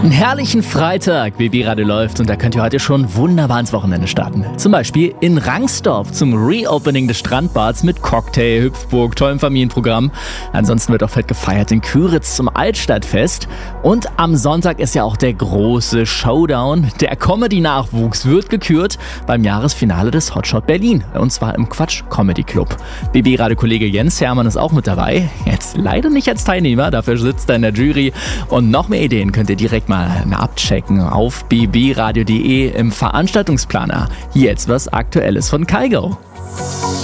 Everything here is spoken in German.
Einen herrlichen Freitag, BB Radio läuft und da könnt ihr heute schon wunderbar ins Wochenende starten. Zum Beispiel in Rangsdorf zum Reopening des Strandbads mit Cocktail, Hüpfburg, tollem Familienprogramm. Ansonsten wird auch fett gefeiert in Küritz zum Altstadtfest. Und am Sonntag ist ja auch der große Showdown. Der Comedy-Nachwuchs wird gekürt beim Jahresfinale des Hotshot Berlin. Und zwar im Quatsch Comedy Club. BB Radio-Kollege Jens Hermann ist auch mit dabei. Jetzt leider nicht als Teilnehmer, dafür sitzt er in der Jury. Und noch mehr Ideen könnt ihr direkt mal abchecken auf bbradio.de im Veranstaltungsplaner. Jetzt was Aktuelles von Kaigo.